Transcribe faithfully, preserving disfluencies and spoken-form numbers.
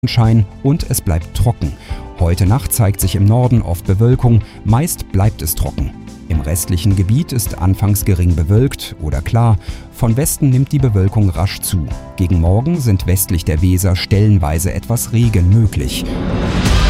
Sonnenschein und es bleibt trocken. Heute Nacht zeigt sich im Norden oft Bewölkung, meist bleibt es trocken. Im restlichen Gebiet ist anfangs gering bewölkt oder klar, von Westen nimmt die Bewölkung rasch zu. Gegen Morgen sind westlich der Weser stellenweise etwas Regen möglich.